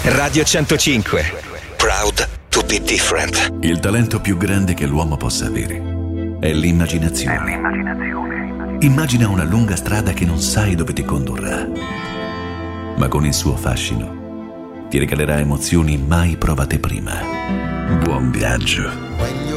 Radio 105. Proud to be different. Il talento più grande che l'uomo possa avere è l'immaginazione. Immagina una lunga strada che non sai dove ti condurrà, ma con il suo fascino ti regalerà emozioni mai provate prima. Buon viaggio.